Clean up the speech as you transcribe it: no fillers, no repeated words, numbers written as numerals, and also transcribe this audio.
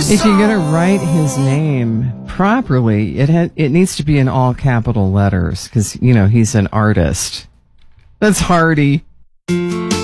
If you're going to write his name properly, it needs to be in all capital letters because, he's an artist. That's Hardy.